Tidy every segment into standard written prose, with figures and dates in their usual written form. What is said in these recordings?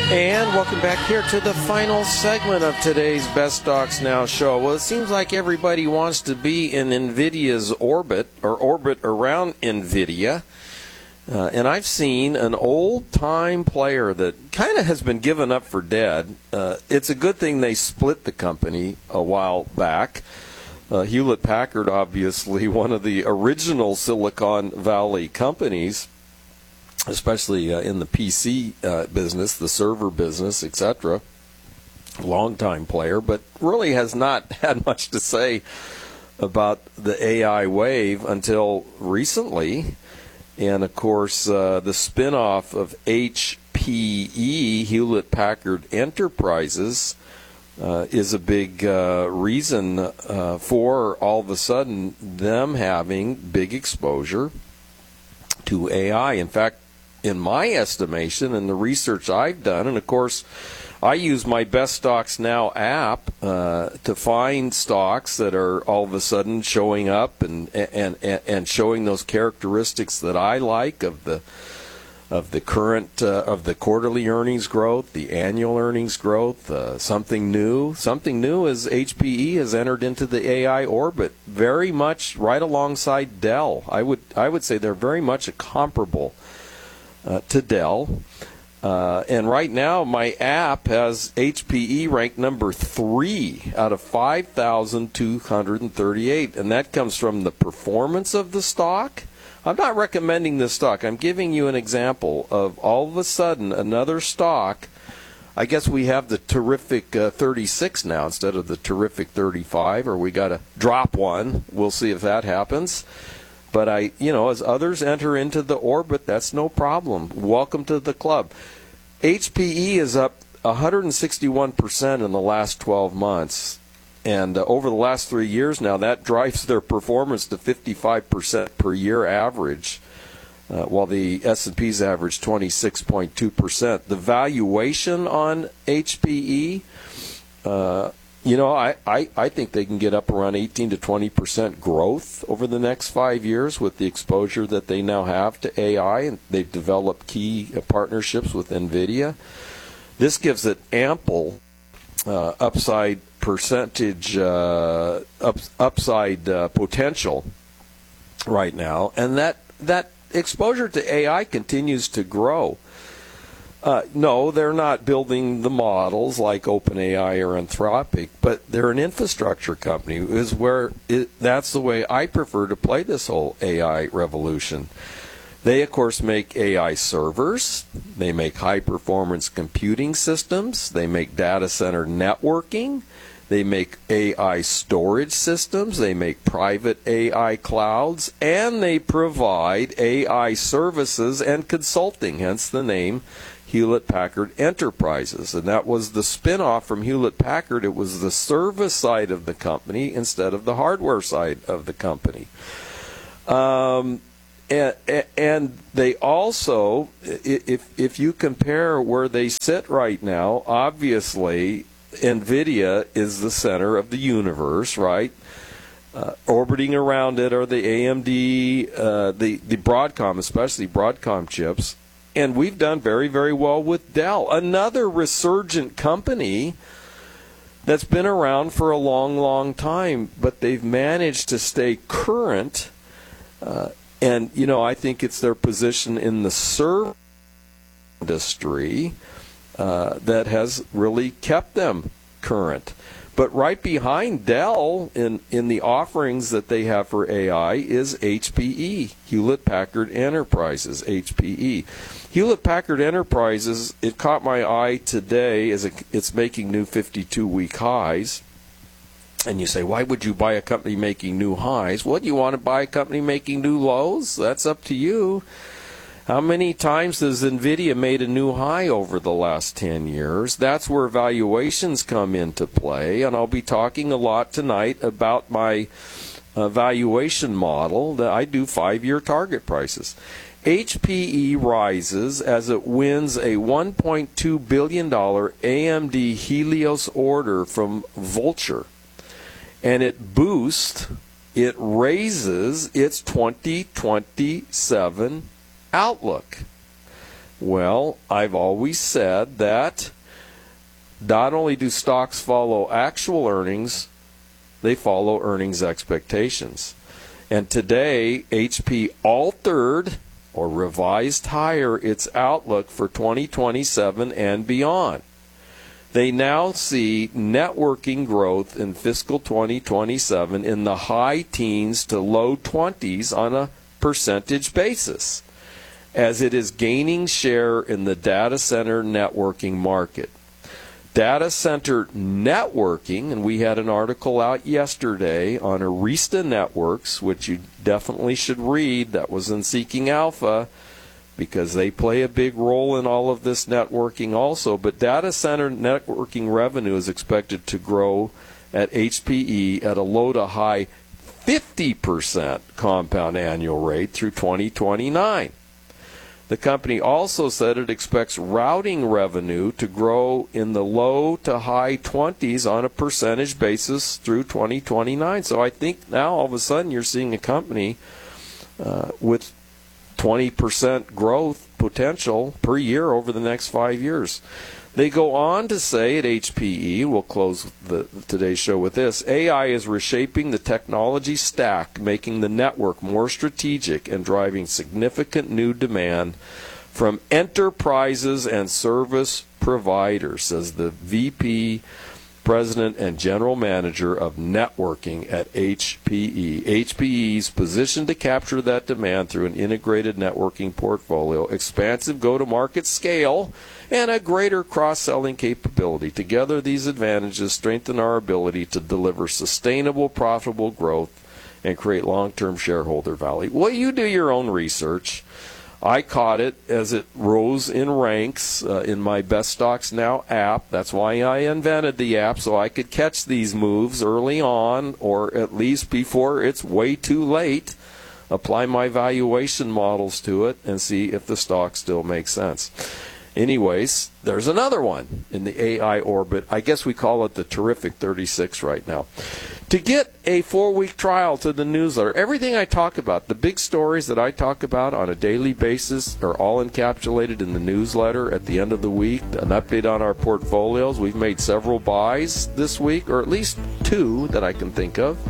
And welcome back here to the final segment of today's Best Stocks Now show. Well, it seems like everybody wants to be in NVIDIA's orbit, or orbit around NVIDIA. And I've seen an old-time player that kind of has been given up for dead. It's a good thing they split the company a while back. Hewlett-Packard, obviously, one of the original Silicon Valley companies, especially in the PC business, the server business, etc. Long-time player, but really has not had much to say about the AI wave until recently. And, of course, the spin-off of HPE, Hewlett-Packard Enterprises, is a big reason for all of a sudden them having big exposure to AI. In fact, in my estimation and the research I've done, and of course I use my Best Stocks Now app to find stocks that are all of a sudden showing up and showing those characteristics that I like of the current of the quarterly earnings growth, the annual earnings growth, something new. Something new is HPE has entered into the AI orbit, very much right alongside Dell. I would say they're very much comparable to Dell. And right now, my app has HPE ranked number 3 out of 5,238, and that comes from the performance of the stock. I'm not recommending this stock. I'm giving you an example of all of a sudden another stock. I guess we have the terrific 36 now instead of the terrific 35, or we got to drop one. We'll see if that happens. But as others enter into the orbit, that's no problem. Welcome to the club. HPE is up 161% in the last 12 months. And over the last 3 years now, that drives their performance to 55% per year average, while the S&P's average 26.2%. The valuation on HPE, I think they can get up around 18 to 20% growth over the next 5 years with the exposure that they now have to AI, and they've developed key partnerships with NVIDIA. This gives it ample upside potential right now, and that exposure to AI continues to grow. No, they're not building the models like OpenAI or Anthropic, but they're an infrastructure company. That's the way I prefer to play this whole AI revolution. They, of course, make AI servers. They make high-performance computing systems. They make data center networking. They make AI storage systems. They make private AI clouds. And they provide AI services and consulting, hence the name Hewlett-Packard Enterprises. And that was the spin-off from Hewlett-Packard. It was the service side of the company instead of the hardware side of the company. And they also, if you compare where they sit right now, obviously NVIDIA is the center of the universe, right? Orbiting around it are the AMD, the Broadcom, especially Broadcom chips. And we've done very, very well with Dell, another resurgent company that's been around for a long, long time, but they've managed to stay current. And, I think it's their position in the server industry that has really kept them current. But right behind Dell in the offerings that they have for AI is HPE, Hewlett-Packard Enterprises, HPE. Hewlett-Packard Enterprises, it caught my eye today as it's making new 52-week highs. And you say, why would you buy a company making new highs? Well, you want to buy a company making new lows? That's up to you. How many times has NVIDIA made a new high over the last 10 years? That's where valuations come into play. And I'll be talking a lot tonight about my valuation model that I do 5-year target prices. HPE rises as it wins a $1.2 billion AMD Helios order from Vultr. And it raises its 2027 outlook. Well, I've always said that not only do stocks follow actual earnings, they follow earnings expectations. And today, HP altered or revised higher its outlook for 2027 and beyond. They now see networking growth in fiscal 2027 in the high teens to low 20s on a percentage basis, as it is gaining share in the data center networking market. Data center networking, and we had an article out yesterday on Arista Networks, which you definitely should read, that was in Seeking Alpha, because they play a big role in all of this networking also. But data center networking revenue is expected to grow at HPE at a low to high 50% compound annual rate through 2029. The company also said it expects routing revenue to grow in the low to high 20s on a percentage basis through 2029. So I think now all of a sudden you're seeing a company with 20% growth potential per year over the next 5 years. They go on to say at HPE, we'll close today's show with this, AI is reshaping the technology stack, making the network more strategic and driving significant new demand from enterprises and service providers, says the VP, President, and General Manager of Networking at HPE. HPE is positioned to capture that demand through an integrated networking portfolio, expansive go-to-market scale, and a greater cross-selling capability. Together, these advantages strengthen our ability to deliver sustainable, profitable growth and create long-term shareholder value. Well, you do your own research. I caught it as it rose in ranks in my Best Stocks Now app. That's why I invented the app, so I could catch these moves early on, or at least before it's way too late, apply my valuation models to it, and see if the stock still makes sense. Anyways, there's another one in the AI orbit. I guess we call it the Terrific 36 right now. To get a 4-week trial to the newsletter, everything I talk about, the big stories that I talk about on a daily basis are all encapsulated in the newsletter at the end of the week. An update on our portfolios. We've made several buys this week, or at least 2 that I can think of.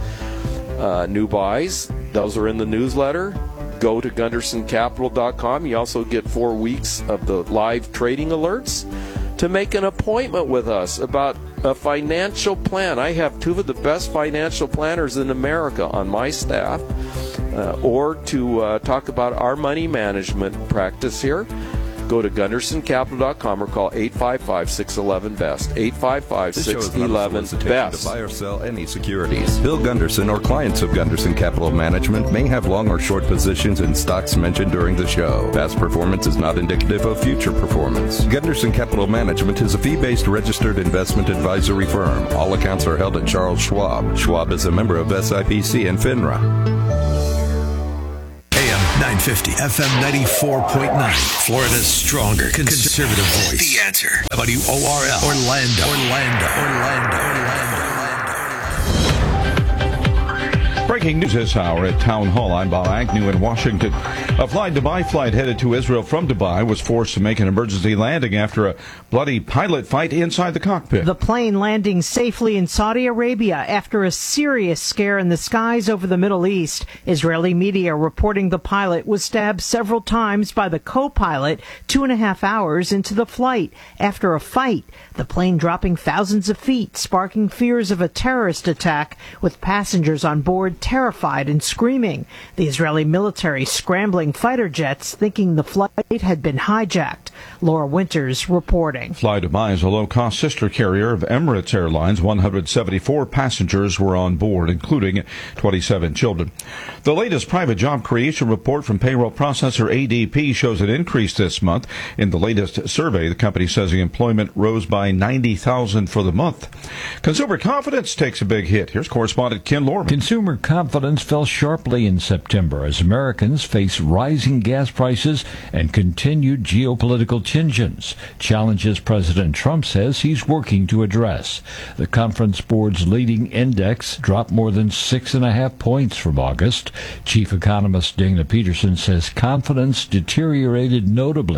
New buys. Those are in the newsletter. Go to GundersonCapital.com. You also get 4 weeks of the live trading alerts. To make an appointment with us about a financial plan. I have 2 of the best financial planners in America on my staff. Or to talk about our money management practice here. Go to GundersonCapital.com or call 855-611-BEST. 855-611-BEST. To buy or sell any securities. Bill Gunderson or clients of Gunderson Capital Management may have long or short positions in stocks mentioned during the show. Past performance is not indicative of future performance. Gunderson Capital Management is a fee-based registered investment advisory firm. All accounts are held at Charles Schwab. Schwab is a member of SIPC and FINRA. 950 FM 94.9. Florida's stronger conservative voice. The Answer. WORL. Orlando. Breaking news this hour at Town Hall. I'm Bob Agnew in Washington. A Fly Dubai flight headed to Israel from Dubai was forced to make an emergency landing after a bloody pilot fight inside the cockpit. The plane landing safely in Saudi Arabia after a serious scare in the skies over the Middle East. Israeli media reporting the pilot was stabbed several times by the co-pilot 2.5 hours into the flight after a fight. The plane dropping thousands of feet, sparking fears of a terrorist attack, with passengers on board terrified and screaming. The Israeli military scrambling fighter jets, thinking the flight had been hijacked. Laura Winters reporting. Fly Dubai is a low-cost sister carrier of Emirates Airlines. 174 passengers were on board, including 27 children. The latest private job creation report from payroll processor ADP shows an increase this month. In the latest survey, the company says the employment rose by 90,000 for the month. Consumer confidence takes a big hit. Here's correspondent Ken Lorman. Consumer confidence fell sharply in September as Americans face rising gas prices and continued geopolitical tensions, challenges President Trump says he's working to address. The Conference Board's leading index dropped more than 6.5 points from August. Chief economist Dana Peterson says confidence deteriorated notably.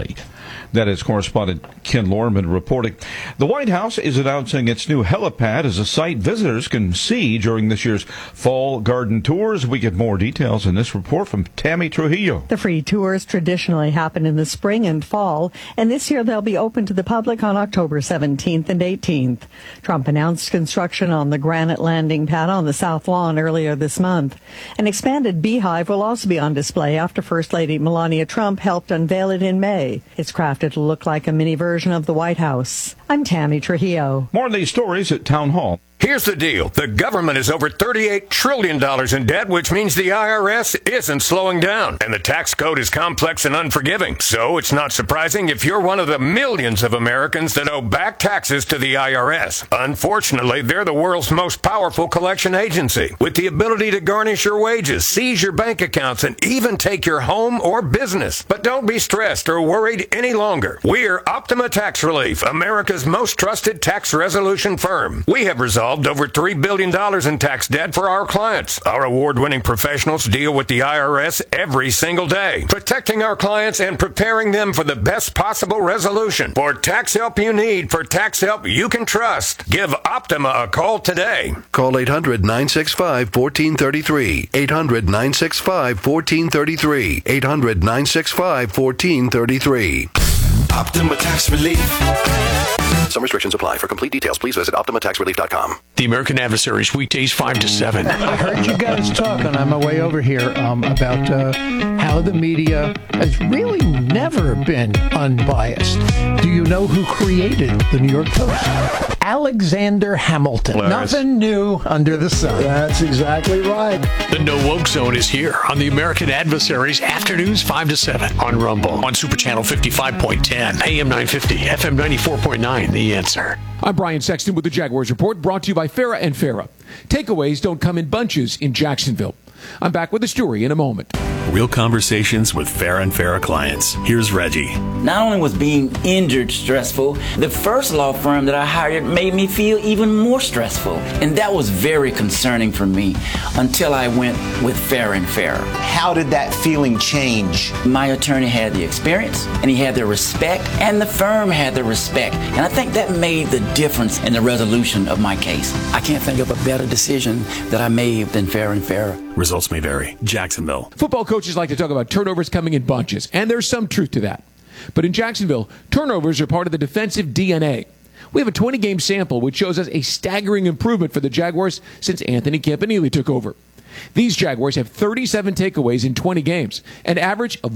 That is correspondent Ken Lorman reporting. The White House is announcing its new helipad as a site visitors can see during this year's fall garden tours. We get more details in this report from Tammy Trujillo. The free tours traditionally happen in the spring and fall, and this year they'll be open to the public on October 17th and 18th. Trump announced construction on the granite landing pad on the South Lawn earlier this month. An expanded beehive will also be on display after First Lady Melania Trump helped unveil it in May. It's crafted to look like a mini version of the White House. I'm Tammy Trujillo. More on these stories at Town Hall. Here's the deal. The government is over $38 trillion in debt, which means the IRS isn't slowing down. And the tax code is complex and unforgiving. So it's not surprising if you're one of the millions of Americans that owe back taxes to the IRS. Unfortunately, they're the world's most powerful collection agency, with the ability to garnish your wages, seize your bank accounts, and even take your home or business. But don't be stressed or worried any longer. We're Optima Tax Relief, America's most trusted tax resolution firm. We have resolved over $3 billion in tax debt for our clients. Our award-winning professionals deal with the IRS every single day, protecting our clients and preparing them for the best possible resolution. For tax help you need, for tax help you can trust, give Optima a call today. Call 800-965-1433. 800-965-1433. 800-965-1433. Optima Tax Relief. Some restrictions apply. For complete details, please visit OptimaTaxRelief.com. The American Adversaries, weekdays 5 to 7. I heard you guys talking on my way over here about how the media has really never been unbiased. Do you know who created the New York Post? Alexander Hamilton. Hilarious. Nothing new under the sun. That's exactly right. The No Woke Zone is here on the American Adversaries, afternoons 5 to 7 on Rumble, on Super Channel 55.10, AM 950, FM 94.9, The Answer. I'm Brian Sexton with the Jaguars Report, brought to you by Farah and Farah. Takeaways don't come in bunches in Jacksonville. I'm back with the story in a moment. Real conversations with Farah and Farah clients. Here's Reggie. Not only was being injured stressful, the first law firm that I hired made me feel even more stressful. And that was very concerning for me until I went with Farah and Farah. How did that feeling change? My attorney had the experience, and he had the respect, and the firm had the respect. And I think that made the difference in the resolution of my case. I can't think of a better decision that I made than Farah and Farah. Results may vary. Jacksonville. Football coaches like to talk about turnovers coming in bunches, and there's some truth to that. But in Jacksonville, turnovers are part of the defensive DNA. We have a 20-game sample which shows us a staggering improvement for the Jaguars since Anthony Campanile took over. These Jaguars have 37 takeaways in 20 games, an average of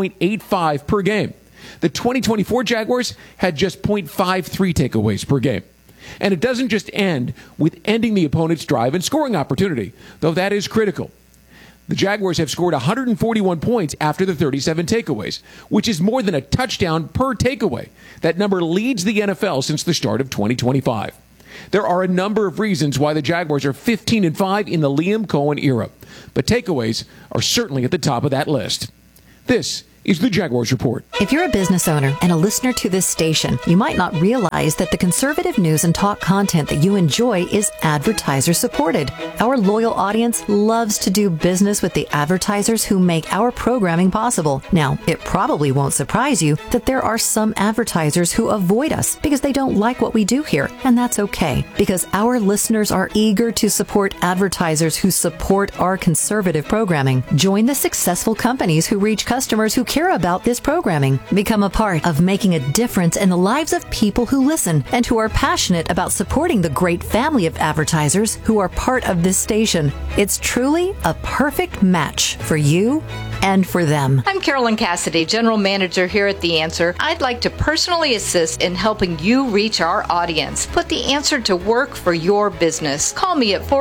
1.85 per game. The 2024 Jaguars had just 0.53 takeaways per game. And it doesn't just end with ending the opponent's drive and scoring opportunity, though that is critical. The Jaguars have scored 141 points after the 37 takeaways, which is more than a touchdown per takeaway. That number leads the NFL since the start of 2025. There are a number of reasons why the Jaguars are 15-5 in the Liam Cohen era, but takeaways are certainly at the top of that list. This is the Jaguars Report. If you're a business owner and a listener to this station, you might not realize that the conservative news and talk content that you enjoy is advertiser supported. Our loyal audience loves to do business with the advertisers who make our programming possible. Now, it probably won't surprise you that there are some advertisers who avoid us because they don't like what we do here, and that's okay, because our listeners are eager to support advertisers who support our conservative programming. Join the successful companies who reach customers who care about this programming. Become a part of making a difference in the lives of people who listen and who are passionate about supporting the great family of advertisers who are part of this station. It's truly a perfect match for you and for them. I'm Carolyn Cassidy, General Manager here at The Answer. I'd like to personally assist in helping you reach our audience. Put The Answer to work for your business. Call me at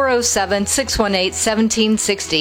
407-618-1760.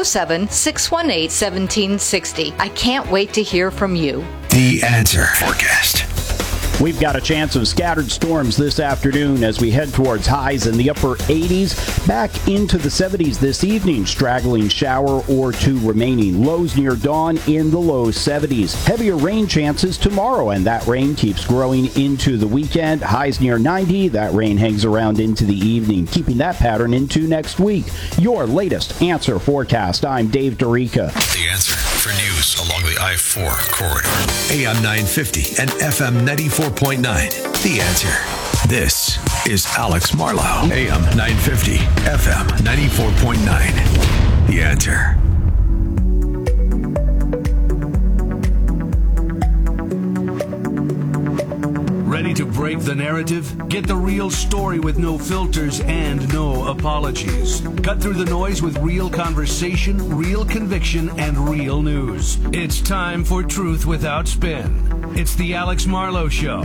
407-618-1760. I can't wait to hear from you. The Answer Forecast. We've got a chance of scattered storms this afternoon as we head towards highs in the upper 80s, back into the 70s this evening. Straggling shower or two remaining. Lows near dawn in the low 70s. Heavier rain chances tomorrow, and that rain keeps growing into the weekend. Highs near 90. That rain hangs around into the evening, keeping that pattern into next week. Your latest Answer Forecast. I'm Dave Dorica. The Answer for news along the I-4 corridor. AM 950 and FM 94.9. The Answer. This is Alex Marlowe. AM 950, FM 94.9. The Answer. Ready to break the narrative? Get the real story with no filters and no apologies. Cut through the noise with real conversation, real conviction, and real news. It's time for Truth Without Spin. It's the Alex Marlowe Show.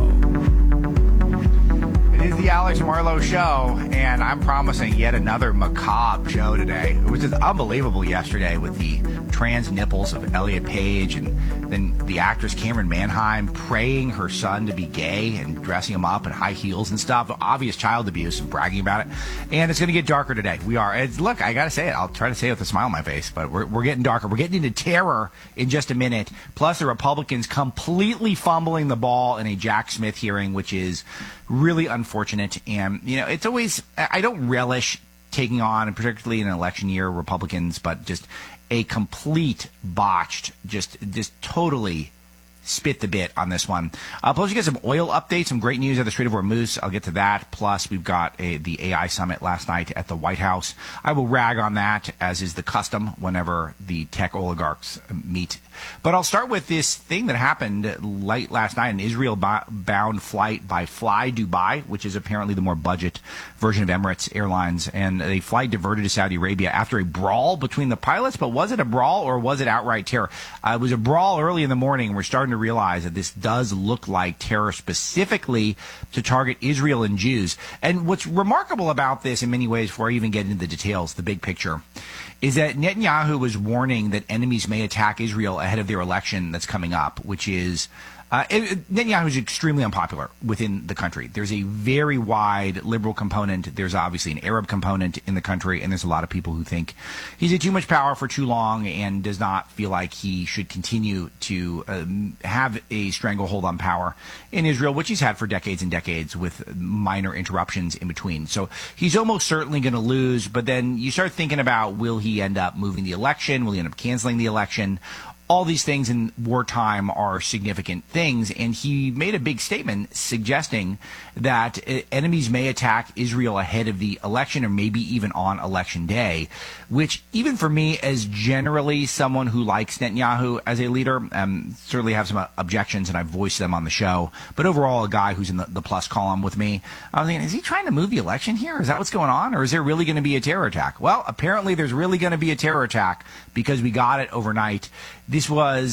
It is the Alex Marlowe Show, and I'm promising yet another macabre show today. It was just unbelievable yesterday with the trans nipples of Elliot Page, and then the actress Cameron Manheim praying her son to be gay and dressing him up in high heels and stuff. Obvious child abuse and bragging about it. And it's going to get darker today. We are. Look, I got to say it. I'll try to say it with a smile on my face, but we're getting darker. We're getting into terror in just a minute. Plus, the Republicans completely fumbling the ball in a Jack Smith hearing, which is really unfortunate. And, you know, it's always, I don't relish taking on, and particularly in an election year, Republicans, but just a complete botched, just totally spit the bit on this one. Plus, you get some oil updates, some great news at the Strait of Hormuz. I'll get to that. Plus, we've got the AI summit last night at the White House. I will rag on that, as is the custom whenever the tech oligarchs meet. But I'll start with this thing that happened late last night, an Israel-bound flight by Fly Dubai, which is apparently the more budget version of Emirates Airlines. And a flight diverted to Saudi Arabia after a brawl between the pilots. But was it a brawl or was it outright terror? It was a brawl early in the morning, and we're starting to realize that this does look like terror specifically to target Israel and Jews. And what's remarkable about this in many ways, before I even get into the details, the big picture, is that Netanyahu was warning that enemies may attack Israel ahead of their election that's coming up, which is Netanyahu is extremely unpopular within the country. There's a very wide liberal component. There's obviously an Arab component in the country, and there's a lot of people who think he's had too much power for too long and does not feel like he should continue to have a stranglehold on power in Israel, which he's had for decades and decades with minor interruptions in between. So he's almost certainly going to lose, but then you start thinking about, will he end up moving the election? Will he end up canceling the election? All these things in wartime are significant things, and he made a big statement suggesting that enemies may attack Israel ahead of the election or maybe even on election day, which even for me, as generally someone who likes Netanyahu as a leader, certainly have some objections, and I've voiced them on the show, but overall a guy who's in the plus column with me, I was thinking, is he trying to move the election here? Is that what's going on? Or is there really going to be a terror attack? Well, apparently there's really going to be a terror attack because we got it overnight. This was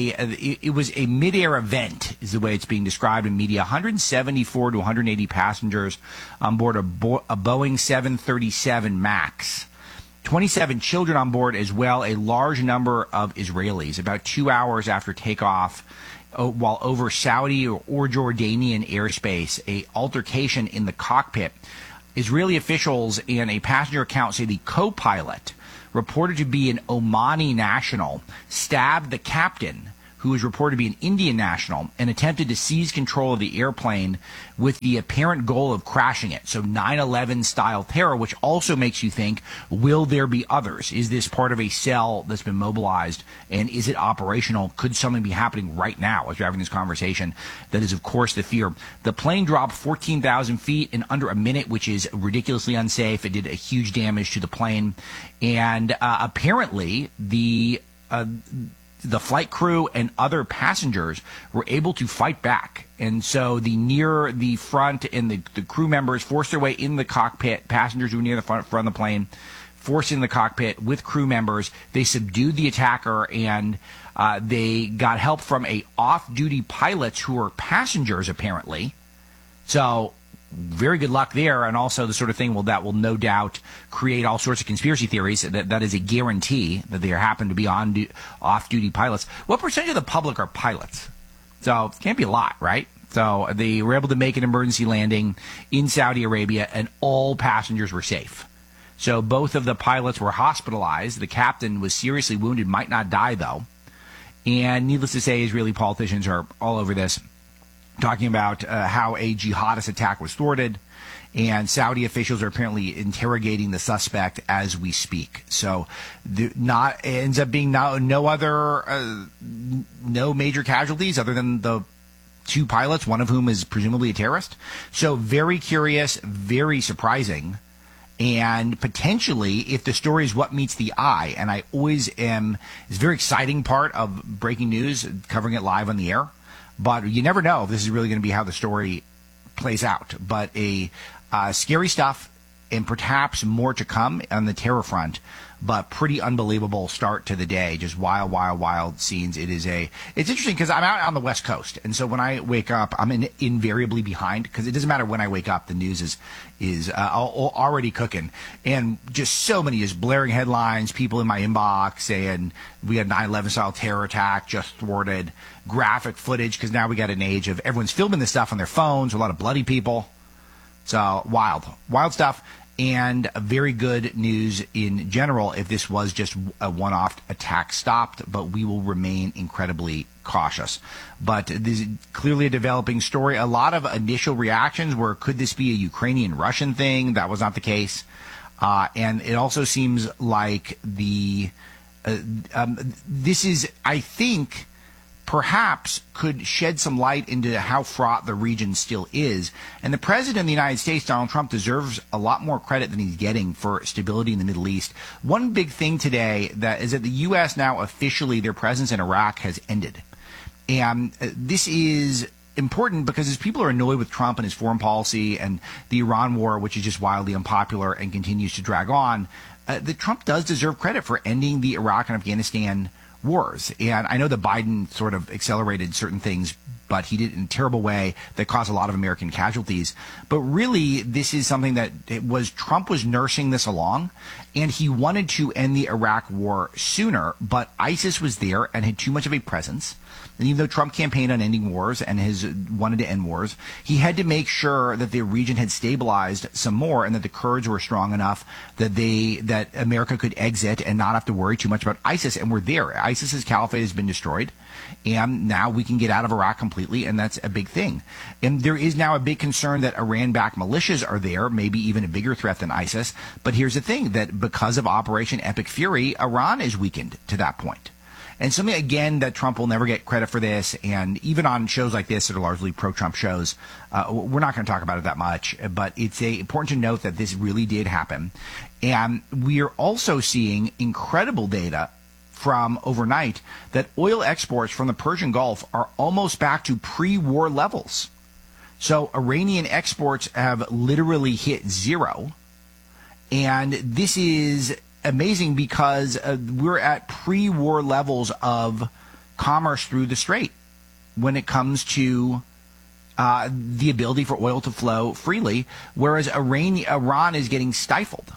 it was a mid-air event, is the way it's being described in media. 174 to 180 passengers on board a Boeing 737 MAX. 27 children on board as well, a large number of Israelis. About 2 hours after takeoff, while over Saudi or Jordanian airspace, a altercation in the cockpit. Israeli officials and a passenger account say the co-pilot, reported to be an Omani national, stabbed the captain, who was reported to be an Indian national, and attempted to seize control of the airplane with the apparent goal of crashing it. So 9/11 style terror, which also makes you think, will there be others? Is this part of a cell that's been mobilized, and is it operational? Could something be happening right now as we're having this conversation? That is, of course, the fear. The plane dropped 14,000 feet in under a minute, which is ridiculously unsafe. It did a huge damage to the plane. And apparently the flight crew and other passengers were able to fight back. And so the front and the crew members forced their way in the cockpit. Passengers who were near the front of the plane forced in the cockpit with crew members. They subdued the attacker, and they got help from off-duty pilots who were passengers, apparently. So very good luck there, and also the sort of thing that will no doubt create all sorts of conspiracy theories. That is a guarantee that there happen to be off-duty pilots. What percentage of the public are pilots? So it can't be a lot, right? So they were able to make an emergency landing in Saudi Arabia, and all passengers were safe. So both of the pilots were hospitalized. The captain was seriously wounded, might not die though. And needless to say, Israeli politicians are all over this. talking about how a jihadist attack was thwarted. And Saudi officials are apparently interrogating the suspect as we speak. So, ends up being no major casualties other than the 2 pilots, one of whom is presumably a terrorist. So, very curious, very surprising, and potentially, if the story is what meets the eye, and I always am, it's a very exciting part of breaking news, covering it live on the air. But you never know if this is really going to be how the story plays out. But scary stuff, and perhaps more to come on the terror front, but pretty unbelievable start to the day. Just wild scenes. It's interesting because I'm out on the West Coast, and so when I wake up, I'm invariably behind, because it doesn't matter when I wake up, the news is already cooking, and just so many just blaring headlines, people in my inbox saying we had 9/11 style terror attack just thwarted, graphic footage, because now we got an age of everyone's filming this stuff on their phones, a lot of bloody people. So wild stuff, and very good news in general if this was just a one-off attack stopped, but we will remain incredibly cautious. But this is clearly a developing story. A lot of initial reactions were, could this be a Ukrainian-Russian thing? That was not the case. And it also seems like this is, I think, perhaps could shed some light into how fraught the region still is. And the President of the United States, Donald Trump, deserves a lot more credit than he's getting for stability in the Middle East. One big thing today that is that the U.S. now officially, their presence in Iraq has ended. And this is important because as people are annoyed with Trump and his foreign policy and the Iran war, which is just wildly unpopular and continues to drag on, that Trump does deserve credit for ending the Iraq and Afghanistan wars. And I know that Biden sort of accelerated certain things, but he did it in a terrible way that caused a lot of American casualties. But really, this is something that Trump was nursing this along, and he wanted to end the Iraq war sooner, but ISIS was there and had too much of a presence. And even though Trump campaigned on ending wars and has wanted to end wars, he had to make sure that the region had stabilized some more and that the Kurds were strong enough that America could exit and not have to worry too much about ISIS. And we're there. ISIS's caliphate has been destroyed, and now we can get out of Iraq completely, and that's a big thing. And there is now a big concern that Iran-backed militias are there, maybe even a bigger threat than ISIS. But here's the thing, that because of Operation Epic Fury, Iran is weakened to that point. And something, again, that Trump will never get credit for this, and even on shows like this that are largely pro-Trump shows, we're not going to talk about it that much, but it's important to note that this really did happen. And we are also seeing incredible data from overnight that oil exports from the Persian Gulf are almost back to pre-war levels. So Iranian exports have literally hit zero, and this is amazing because we're at pre-war levels of commerce through the Strait when it comes to the ability for oil to flow freely, whereas Iran is getting stifled.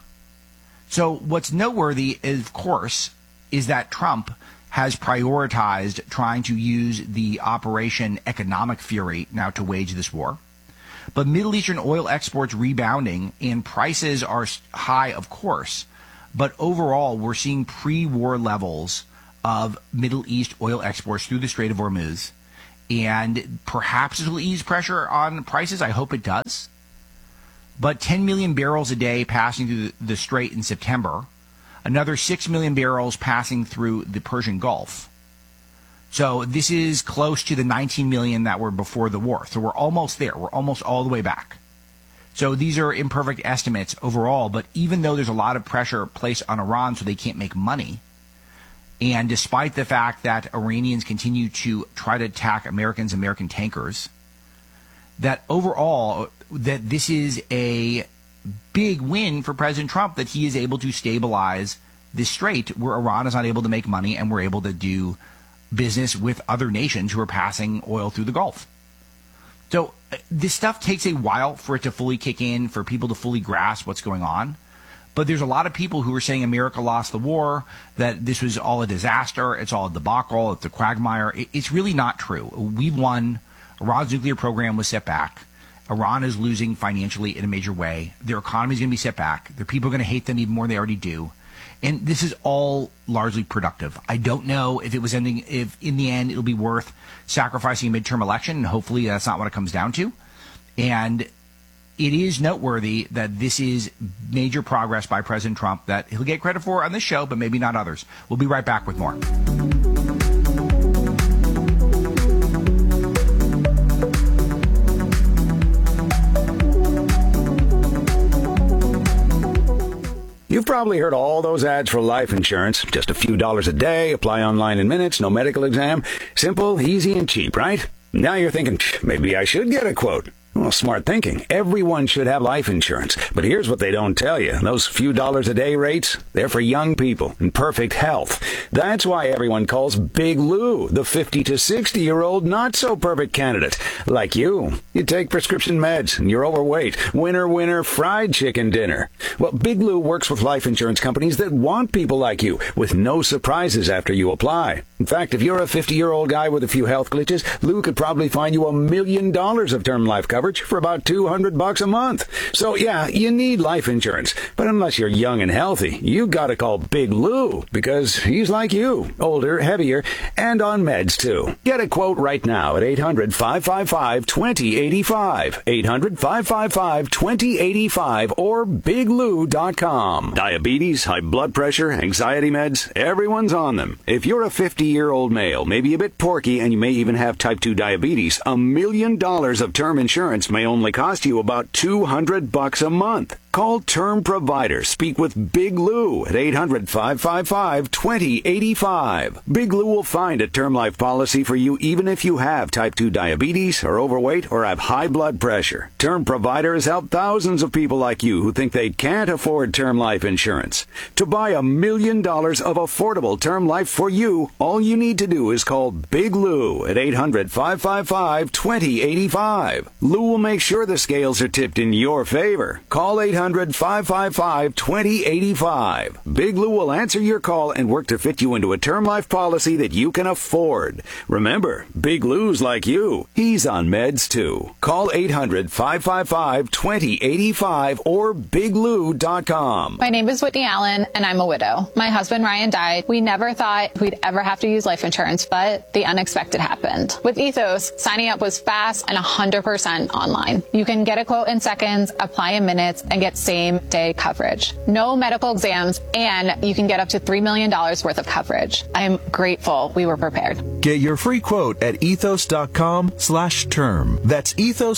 So what's noteworthy, of course, is that Trump has prioritized trying to use the Operation Economic Fury now to wage this war. But Middle Eastern oil exports rebounding and prices are high, of course. But overall, we're seeing pre-war levels of Middle East oil exports through the Strait of Hormuz. And perhaps it will ease pressure on prices. I hope it does. But 10 million barrels a day passing through the Strait in September. Another 6 million barrels passing through the Persian Gulf. So this is close to the 19 million that were before the war. So we're almost there. We're almost all the way back. So these are imperfect estimates overall, but even though there's a lot of pressure placed on Iran so they can't make money, and despite the fact that Iranians continue to try to attack American tankers, that overall, that this is a big win for President Trump that he is able to stabilize this strait where Iran is not able to make money and we're able to do business with other nations who are passing oil through the Gulf. So this stuff takes a while for it to fully kick in, for people to fully grasp what's going on. But there's a lot of people who are saying America lost the war, that this was all a disaster, it's all a debacle, it's a quagmire. It's really not true. We've won. Iran's nuclear program was set back. Iran is losing financially in a major way. Their economy is going to be set back. Their people are going to hate them even more than they already do. And this is all largely productive. I don't know if if in the end it'll be worth sacrificing a midterm election, and hopefully that's not what it comes down to. And it is noteworthy that this is major progress by President Trump that he'll get credit for on this show, but maybe not others. We'll be right back with more. You've probably heard all those ads for life insurance. Just a few dollars a day, apply online in minutes, no medical exam. Simple, easy, and cheap, right? Now you're thinking, maybe I should get a quote. Well, smart thinking. Everyone should have life insurance. But here's what they don't tell you. Those few dollars a day rates, they're for young people in perfect health. That's why everyone calls Big Lou the 50 to 60-year-old not-so-perfect candidate. Like you. You take prescription meds and you're overweight. Winner, fried chicken dinner. Well, Big Lou works with life insurance companies that want people like you with no surprises after you apply. In fact, if you're a 50-year-old guy with a few health glitches, Lou could probably find you $1 million of term life coverage for about $200 a month. So yeah, you need life insurance. But unless you're young and healthy, you gotta call Big Lou, because he's like you, older, heavier, and on meds too. Get a quote right now at 800-555-2085. 800-555-2085 or biglou.com. Diabetes, high blood pressure, anxiety meds, everyone's on them. If you're a 50-year-old male, maybe a bit porky, and you may even have type 2 diabetes, $1 million of term insurance may only cost you about $200 a month. Call Term Provider. Speak with Big Lou at 800-555-2085. Big Lou will find a term life policy for you even if you have type 2 diabetes, are overweight, or have high blood pressure. Term Provider has helped thousands of people like you who think they can't afford term life insurance. To buy $1 million of affordable term life for you, all you need to do is call Big Lou at 800-555-2085. Lou will make sure the scales are tipped in your favor. Call 800-555-2085. Big Lou will answer your call and work to fit you into a term life policy that you can afford. Remember, Big Lou's like you. He's on meds too. Call 800-555-2085 or biglou.com. My name is Whitney Allen, and I'm a widow. My husband Ryan died. We never thought we'd ever have to use life insurance, but the unexpected happened. With Ethos, signing up was fast and 100% online. You can get a quote in seconds, apply in minutes, and get same-day coverage. No medical exams, and you can get up to $3 million worth of coverage. I am grateful we were prepared. Get your free quote at ethos.com/term. That's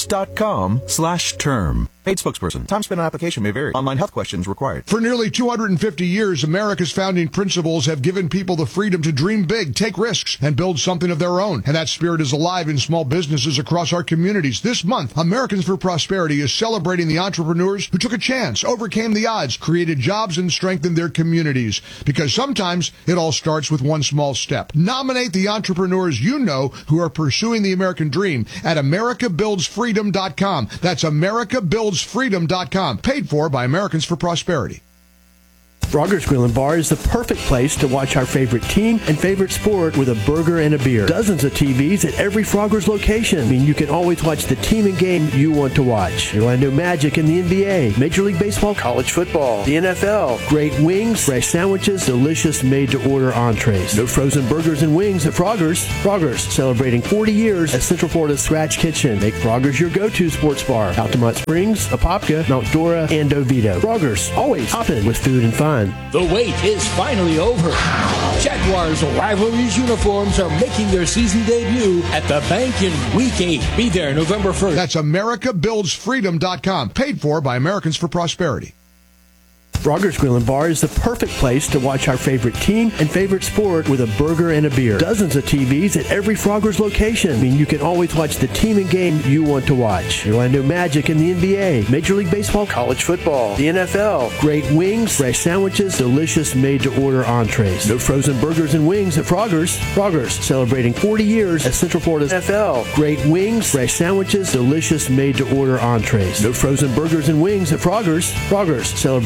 ethos.com/term. Paid spokesperson. Time spent on application may vary. Online health questions required. For nearly 250 years, America's founding principles have given people the freedom to dream big, take risks, and build something of their own. And that spirit is alive in small businesses across our communities. This month, Americans for Prosperity is celebrating the entrepreneurs who took a chance, overcame the odds, created jobs, and strengthened their communities. Because sometimes it all starts with one small step. Nominate the entrepreneurs you know who are pursuing the American dream at AmericaBuildsFreedom.com. That's AmericaBuildsFreedom.com. Paid for by Americans for Prosperity. Frogger's Grill and Bar is the perfect place to watch our favorite team and favorite sport with a burger and a beer. Dozens of TVs at every Frogger's location. I mean, you can always watch the team and game you want to watch. The Orlando Magic and the NBA, Major League Baseball, college football, the NFL. Great wings, fresh sandwiches, delicious made-to-order entrees. No frozen burgers and wings at Frogger's. Frogger's, celebrating 40 years at Central Florida's Scratch Kitchen. Make Frogger's your go-to sports bar. Altamont Springs, Apopka, Mount Dora, and Oviedo. Frogger's, always hopping with food and fun. The wait is finally over. Jaguars Rivalries uniforms are making their season debut at the bank in Week 8. Be there November 1st. That's AmericaBuildsFreedom.com. Paid for by Americans for Prosperity. Frogger's Grill and Bar is the perfect place to watch our favorite team and favorite sport with a burger and a beer. Dozens of TVs at every Frogger's location. I mean, you can always watch the team and game you want to watch. The Orlando Magic and the NBA, Major League Baseball, college football, the NFL. Great wings, fresh sandwiches, delicious made-to-order entrees. No frozen burgers and wings at Frogger's. Frogger's, celebrating 40 years at Central Florida's NFL. Great wings, fresh sandwiches, delicious made-to-order entrees. No frozen burgers and wings at Frogger's. Frogger's, celebrating 40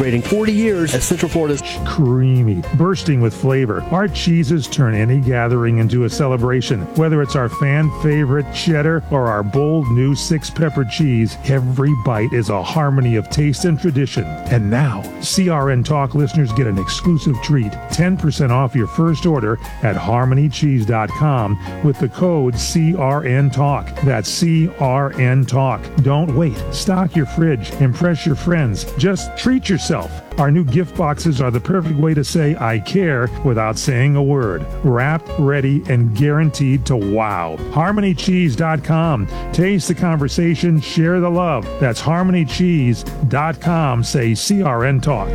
40 years as Central Florida's creamy, bursting with flavor. Our cheeses turn any gathering into a celebration. Whether it's our fan favorite cheddar or our bold new 6-pepper cheese, every bite is a harmony of taste and tradition. And now, CRN Talk listeners get an exclusive treat, 10% off your first order at harmonycheese.com with the code CRN Talk. That's CRN Talk. Don't wait. Stock your fridge. Impress your friends. Just treat yourself. Our new gift boxes are the perfect way to say I care without saying a word. Wrapped, ready, and guaranteed to wow. HarmonyCheese.com. Taste the conversation, share the love. That's HarmonyCheese.com. Say CRN Talk.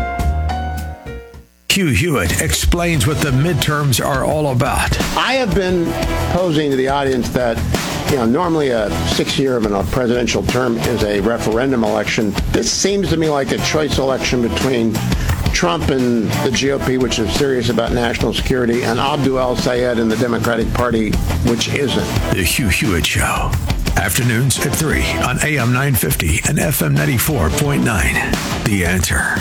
Hugh Hewitt explains what the midterms are all about. I have been posing to the audience that normally a 6-year of a presidential term is a referendum election. This seems to me like a choice election between Trump and the GOP, which is serious about national security, and Abdul El-Sayed and the Democratic Party, which isn't. The Hugh Hewitt Show. Afternoons at 3 on AM 950 and FM 94.9. The Answer.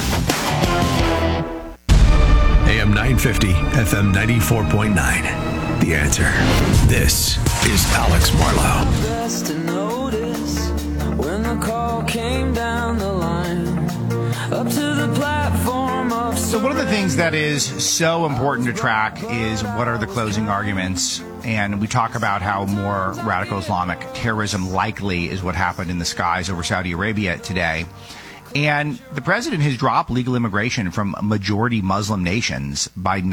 AM 950, FM 94.9. The Answer. This is Alex Marlow. So one of the things that is so important to track is what are the closing arguments. And we talk about how more radical Islamic terrorism likely is what happened in the skies over Saudi Arabia today. And the president has dropped legal immigration from majority Muslim nations by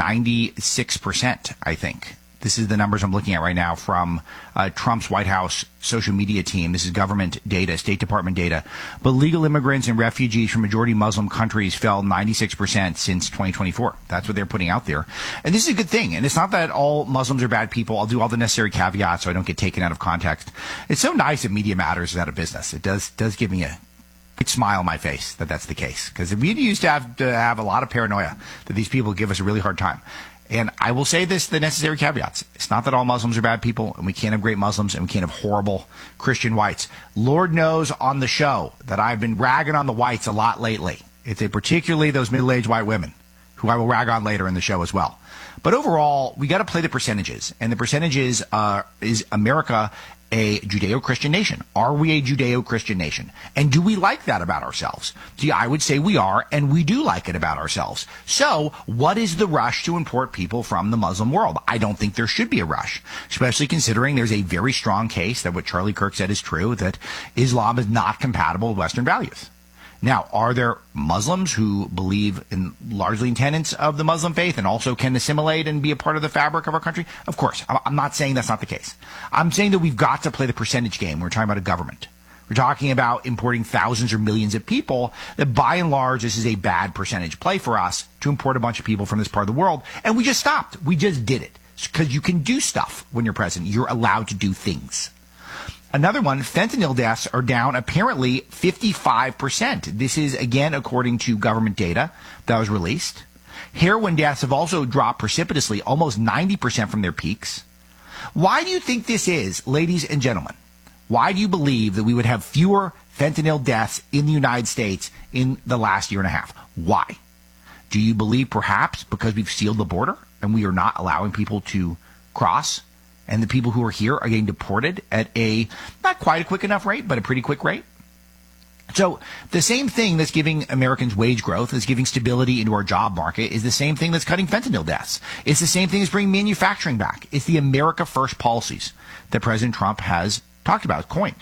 96%, I think. This is the numbers I'm looking at right now from Trump's White House social media team. This is government data, State Department data. But legal immigrants and refugees from majority Muslim countries fell 96% since 2024. That's what they're putting out there. And this is a good thing. And it's not that all Muslims are bad people. I'll do all the necessary caveats so I don't get taken out of context. It's so nice that Media Matters is out of business. It does give me a big smile on my face that that's the case. Because we used to have a lot of paranoia that these people give us a really hard time. And I will say this, the necessary caveats. It's not that all Muslims are bad people, and we can't have great Muslims, and we can't have horrible Christian whites. Lord knows on the show that I've been ragging on the whites a lot lately. It's particularly those middle-aged white women, who I will rag on later in the show as well. But overall, we got to play the percentages. And the percentages is America a Judeo-Christian nation? Are we a Judeo-Christian nation? And do we like that about ourselves? See, I would say we are, and we do like it about ourselves. So what is the rush to import people from the Muslim world? I don't think there should be a rush, especially considering there's a very strong case that what Charlie Kirk said is true, that Islam is not compatible with Western values. Now, are there Muslims who believe in largely in tenets of the Muslim faith and also can assimilate and be a part of the fabric of our country? Of course. I'm not saying that's not the case. I'm saying that we've got to play the percentage game. We're talking about a government. We're talking about importing thousands or millions of people, that by and large, this is a bad percentage play for us to import a bunch of people from this part of the world. And we just stopped. We just did it. Because you can do stuff when you're president. You're allowed to do things. Another one, fentanyl deaths are down apparently 55%. This is, again, according to government data that was released. Heroin deaths have also dropped precipitously, almost 90% from their peaks. Why do you think this is, ladies and gentlemen? Why do you believe that we would have fewer fentanyl deaths in the United States in the last year and a half? Why? Do you believe perhaps because we've sealed the border and we are not allowing people to cross? And the people who are here are getting deported at a, not quite a quick enough rate, but a pretty quick rate. So the same thing that's giving Americans wage growth, that's giving stability into our job market, is the same thing that's cutting fentanyl deaths. It's the same thing as bringing manufacturing back. It's the America First policies that President Trump has talked about, coined.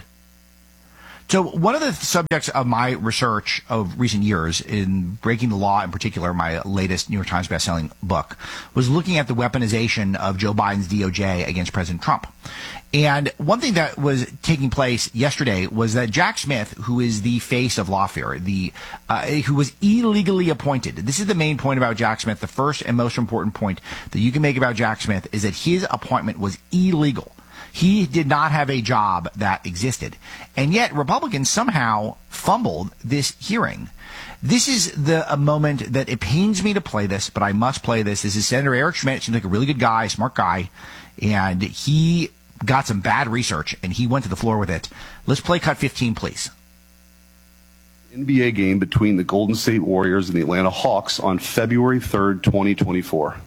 So one of the subjects of my research of recent years in Breaking the Law, in particular, my latest New York Times bestselling book, was looking at the weaponization of Joe Biden's DOJ against President Trump. And one thing that was taking place yesterday was that Jack Smith, who is the face of Lawfare, who was illegally appointed. This is the main point about Jack Smith. The first and most important point that you can make about Jack Smith is that his appointment was illegal. He did not have a job that existed. And yet Republicans somehow fumbled this hearing. This is a moment that it pains me to play this, but I must play this. This is Senator Eric Schmitt. Seems like a really good guy, smart guy. And he got some bad research, and he went to the floor with it. Let's play cut 15, please. NBA game between the Golden State Warriors and the Atlanta Hawks on February 3rd, 2024?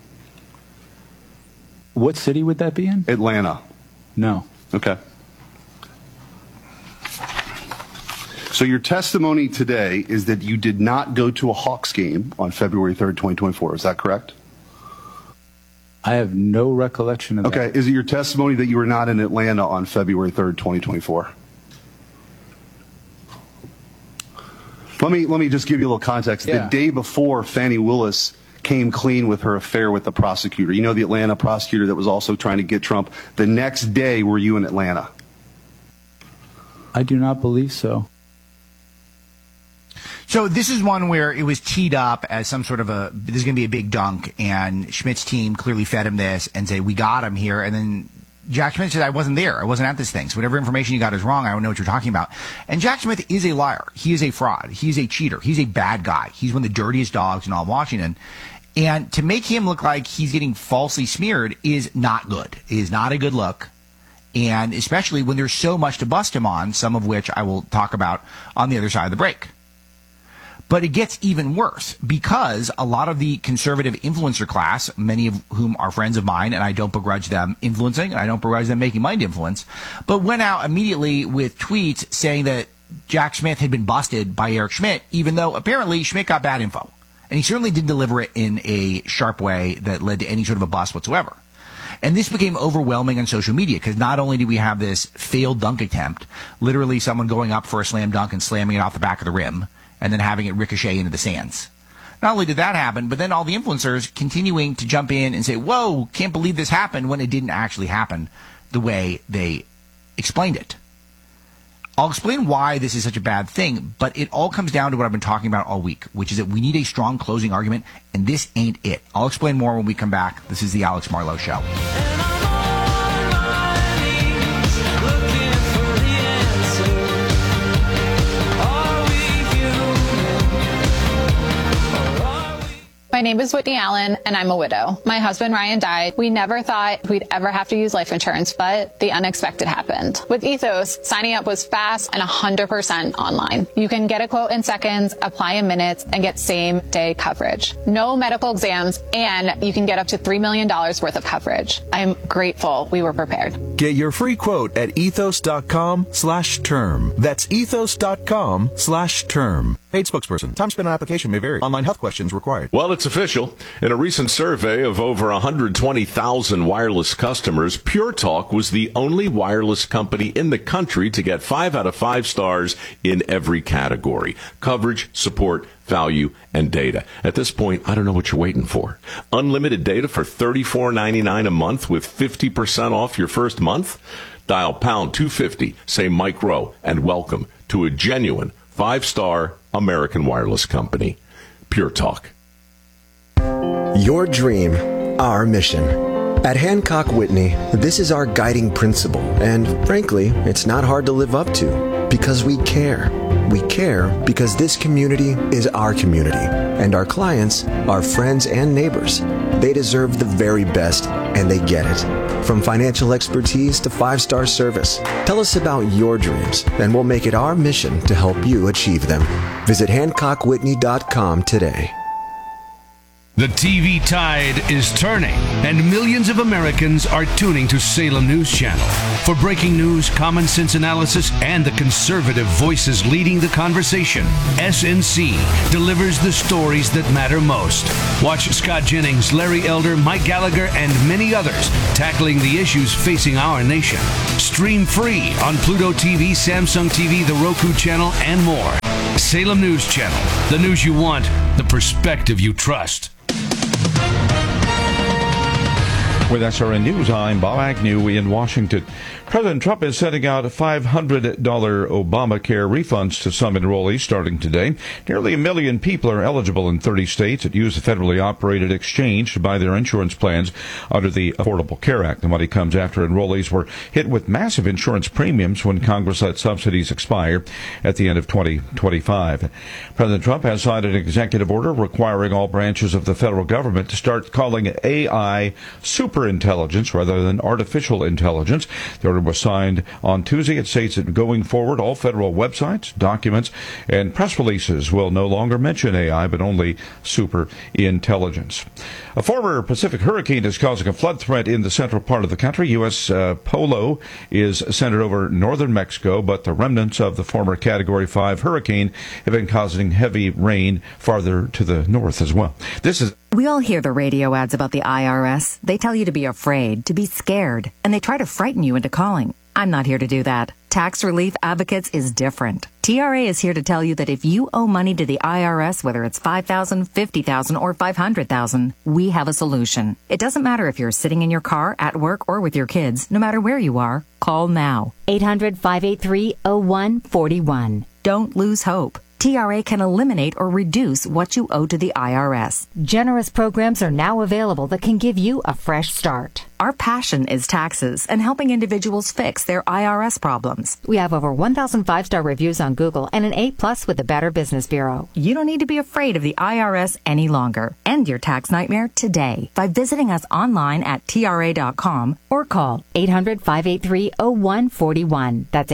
What city would that be in? Atlanta. No. Okay. So your testimony today is that you did not go to a Hawks game on February 3rd, 2024. Is that correct? I have no recollection of that. Okay. Is it your testimony that you were not in Atlanta on February 3rd, 2024? Let me just give you a little context. Yeah. The day before, Fani Willis came clean with her affair with the prosecutor. You know, the Atlanta prosecutor that was also trying to get Trump. The next day, were you in Atlanta? I do not believe so. So this is one where it was teed up as some sort of this is going to be a big dunk, and Schmidt's team clearly fed him this and say, we got him here. And then Jack Schmidt said, I wasn't there. I wasn't at this thing. So whatever information you got is wrong. I don't know what you're talking about. And Jack Schmidt is a liar. He is a fraud. He's a cheater. He's a bad guy. He's one of the dirtiest dogs in all of Washington. And to make him look like he's getting falsely smeared is not good. It is not a good look. And especially when there's so much to bust him on, some of which I will talk about on the other side of the break. But it gets even worse because a lot of the conservative influencer class, many of whom are friends of mine, and I don't begrudge them influencing, and I don't begrudge them making money to influence, but went out immediately with tweets saying that Jack Smith had been busted by Eric Schmidt, even though apparently Schmidt got bad info. And he certainly didn't deliver it in a sharp way that led to any sort of a bust whatsoever. And this became overwhelming on social media because not only do we have this failed dunk attempt, literally someone going up for a slam dunk and slamming it off the back of the rim, and then having it ricochet into the sands. Not only did that happen, but then all the influencers continuing to jump in and say, whoa, can't believe this happened, when it didn't actually happen the way they explained it. I'll explain why this is such a bad thing, but it all comes down to what I've been talking about all week, which is that we need a strong closing argument, and this ain't it. I'll explain more when we come back. This is the Alex Marlow Show. My name is Whitney Allen, and I'm a widow. My husband, Ryan, died. We never thought we'd ever have to use life insurance, but the unexpected happened. With Ethos, signing up was fast and 100% online. You can get a quote in seconds, apply in minutes, and get same-day coverage. No medical exams, and you can get up to $3 million worth of coverage. I'm grateful we were prepared. Get your free quote at ethos.com/term. That's ethos.com/term. Paid spokesperson. Time spent on application may vary. Online health questions required. Well, it's official. In a recent survey of over 120,000 wireless customers, Pure Talk was the only wireless company in the country to get 5 out of 5 stars in every category: coverage, support, value, and data. At this point, I don't know what you're waiting for. Unlimited data for $34.99 a month with 50% off your first month? Dial pound 250, say Mike Rowe, and welcome to a genuine 5-star American wireless company. Pure Talk. Your dream, our mission. At Hancock Whitney, this is our guiding principle, and frankly, it's not hard to live up to, because we care. We care because this community is our community, and our clients, our friends and neighbors. They deserve the very best, and they get it. From financial expertise to 5-star service. Tell us about your dreams, and we'll make it our mission to help you achieve them. Visit HancockWhitney.com today. The TV tide is turning, and millions of Americans are tuning to Salem News Channel. For breaking news, common sense analysis, and the conservative voices leading the conversation, SNC delivers the stories that matter most. Watch Scott Jennings, Larry Elder, Mike Gallagher, and many others tackling the issues facing our nation. Stream free on Pluto TV, Samsung TV, the Roku channel, and more. Salem News Channel, the news you want, the perspective you trust. With SRN News, I'm Bob Agnew in Washington. President Trump is sending out $500 Obamacare refunds to some enrollees starting today. Nearly 1 million people are eligible in 30 states that use the federally operated exchange to buy their insurance plans under the Affordable Care Act. The money comes after enrollees were hit with massive insurance premiums when Congress let subsidies expire at the end of 2025. President Trump has signed an executive order requiring all branches of the federal government to start calling AI super hyper-intelligence rather than artificial intelligence. The order was signed on Tuesday. It states that going forward, all federal websites, documents, and press releases will no longer mention AI, but only super intelligence. A former Pacific hurricane is causing a flood threat in the central part of the country. U.S. Polo is centered over northern Mexico, but the remnants of the former Category 5 hurricane have been causing heavy rain farther to the north as well. We all hear the radio ads about the IRS. They tell you to be afraid, to be scared, and they try to frighten you into calling. I'm not here to do that. Tax Relief Advocates is different. TRA is here to tell you that if you owe money to the IRS, whether it's $5,000, $50,000, or $500,000, we have a solution. It doesn't matter if you're sitting in your car, at work, or with your kids. No matter where you are, call now. 800-583-0141. Don't lose hope. TRA can eliminate or reduce what you owe to the IRS. Generous programs are now available that can give you a fresh start. Our passion is taxes and helping individuals fix their IRS problems. We have over 1,000 5-star reviews on Google and an A+ with the Better Business Bureau. You don't need to be afraid of the IRS any longer. End your tax nightmare today by visiting us online at TRA.com or call 800-583-0141. That's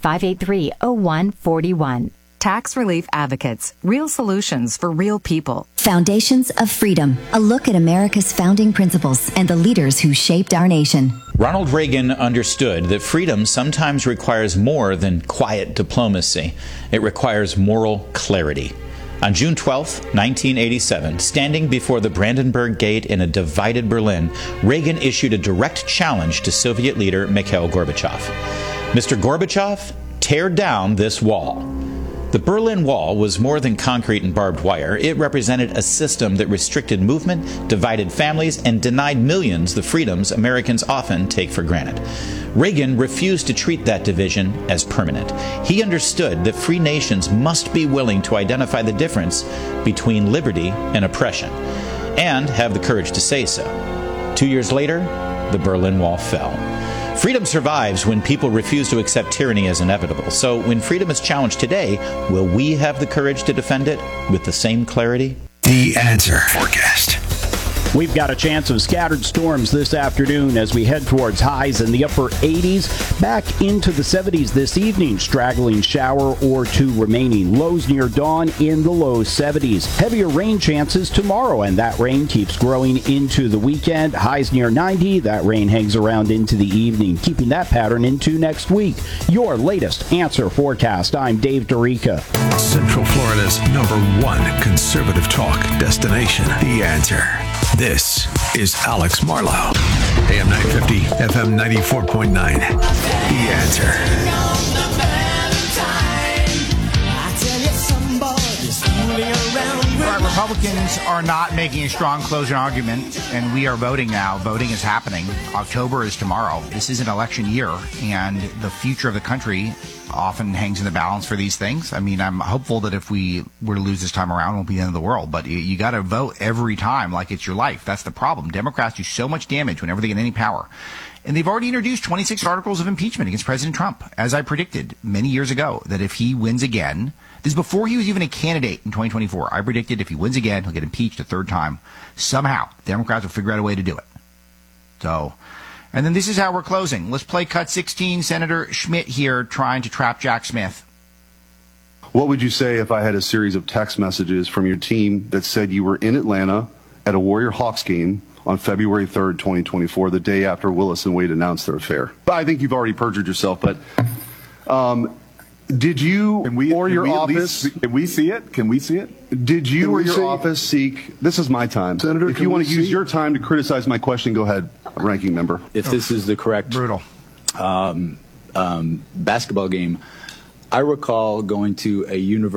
800-583-0141. Tax Relief Advocates. Real solutions for real people. Foundations of Freedom. A look at America's founding principles and the leaders who shaped our nation. Ronald Reagan understood that freedom sometimes requires more than quiet diplomacy. It requires moral clarity. On June 12, 1987, standing before the Brandenburg Gate in a divided Berlin, Reagan issued a direct challenge to Soviet leader Mikhail Gorbachev. Mr. Gorbachev, tear down this wall. The Berlin Wall was more than concrete and barbed wire. It represented a system that restricted movement, divided families, and denied millions the freedoms Americans often take for granted. Reagan refused to treat that division as permanent. He understood that free nations must be willing to identify the difference between liberty and oppression, and have the courage to say so. 2 years later, the Berlin Wall fell. Freedom survives when people refuse to accept tyranny as inevitable. So when freedom is challenged today, will we have the courage to defend it with the same clarity? The Answer Forecast. We've got a chance of scattered storms this afternoon as we head towards highs in the upper 80s, back into the 70s this evening. Straggling shower or two remaining. Lows near dawn in the low 70s. Heavier rain chances tomorrow, and that rain keeps growing into the weekend. Highs near 90. That rain hangs around into the evening, keeping that pattern into next week. Your latest Answer Forecast. I'm Dave Dorica. Central Florida's #1 conservative talk destination. The Answer. This is Alex Marlow. AM 950, FM 94.9. The Answer. All right, Republicans are not making a strong closing argument, and we are voting now. Voting is happening. October is tomorrow. This is an election year, and the future of the country often hangs in the balance for these things. I mean, I'm hopeful that if we were to lose this time around, it won't be the end of the world. But you got to vote every time like it's your life. That's the problem. Democrats do so much damage whenever they get any power. And they've already introduced 26 articles of impeachment against President Trump, as I predicted many years ago, that if he wins again, this is before he was even a candidate in 2024. I predicted if he wins again, he'll get impeached a third time. Somehow, Democrats will figure out a way to do it. So, and then this is how we're closing. Let's play cut 16. Senator Schmidt here trying to trap Jack Smith. What would you say if I had a series of text messages from your team that said you were in Atlanta at a Warrior Hawks game on February 3rd, 2024, the day after Willis and Wade announced their affair? I think you've already perjured yourself, but did you or your office... Can we see it? Can we see it? Did you or your office seek... This is my time. Senator, if you want to use your time to criticize my question, go ahead, ranking member. If this is the correct basketball game, I recall going to a university